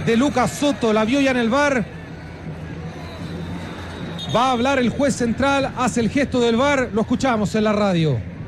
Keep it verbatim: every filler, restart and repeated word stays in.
de Lucas Soto. La vio ya en el V A R. Va a hablar el juez central, hace el gesto del V A R. Lo escuchamos en la radio.